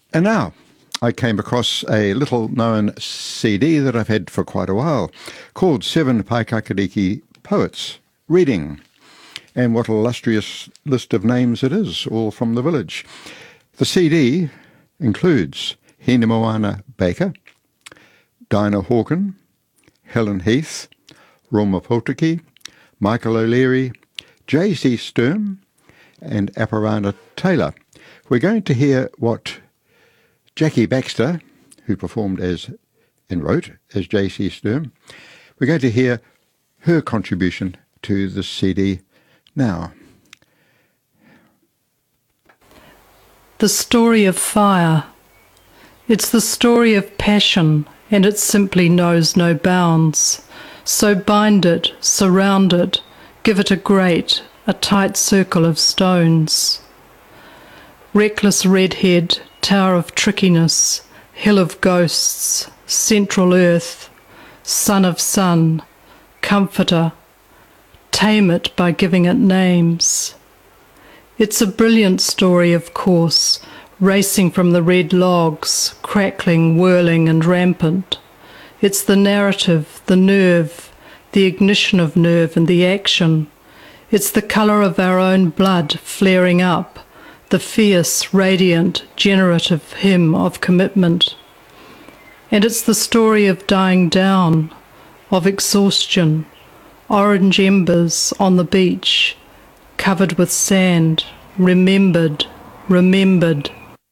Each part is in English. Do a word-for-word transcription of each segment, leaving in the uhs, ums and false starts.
And now I came across a little-known C D that I've had for quite a while called Seven Paekākāriki Poets Reading. And what a illustrious list of names it is, all from the village. The C D includes Hina Moana Baker, Dinah Hawken, Helen Heath, Roma Potiki, Michael O'Leary, J C Sturm, and Aparana Taylor. We're going to hear what Jackie Baxter, who performed as and wrote as J C Sturm, we're going to hear her contribution to the C D now. The story of fire. It's the story of passion, and it simply knows no bounds. So bind it, surround it, give it a grate, a tight circle of stones. Reckless redhead, tower of trickiness, hill of ghosts, central earth, son of sun, comforter, tame it by giving it names. It's a brilliant story, of course, racing from the red logs, crackling, whirling and rampant. It's the narrative, the nerve, the ignition of nerve and the action. It's the colour of our own blood flaring up, the fierce, radiant, generative hymn of commitment. And it's the story of dying down, of exhaustion, orange embers on the beach, covered with sand, remembered, remembered.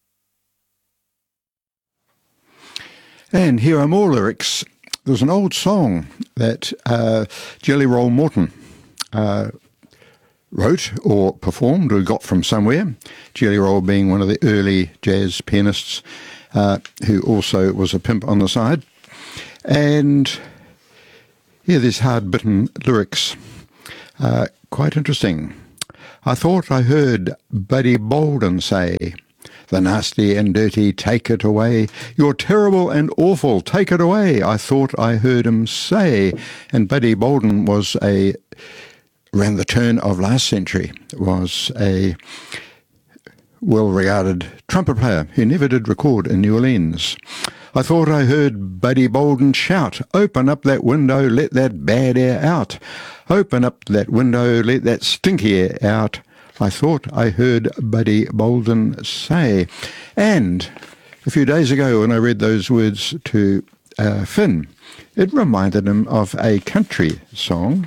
And here are more lyrics. There's an old song that uh, Jelly Roll Morton uh, wrote or performed or got from somewhere, Jelly Roll being one of the early jazz pianists uh, who also was a pimp on the side. And yeah, there's hard-bitten lyrics. Uh, quite interesting. I thought I heard Buddy Bolden say, "The nasty and dirty, take it away. You're terrible and awful, take it away." I thought I heard him say. And Buddy Bolden was a, around the turn of last century, was a well-regarded trumpet player who never did record in New Orleans. I thought I heard Buddy Bolden shout, "Open up that window, let that bad air out. Open up that window, let that stinky air out." I thought I heard Buddy Bolden say. And a few days ago when I read those words to uh, Finn, it reminded him of a country song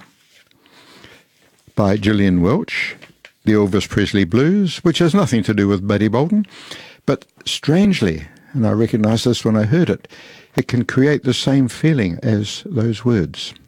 by Gillian Welch, the Elvis Presley Blues, which has nothing to do with Buddy Bolden. But strangely, and I recognised this when I heard it, it can create the same feeling as those words.